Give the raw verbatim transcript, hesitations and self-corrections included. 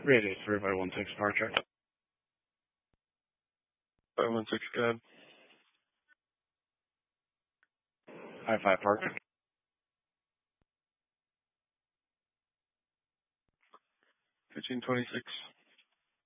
Radio three by one six departure. five one six, God. I five park. fifteen twenty-six.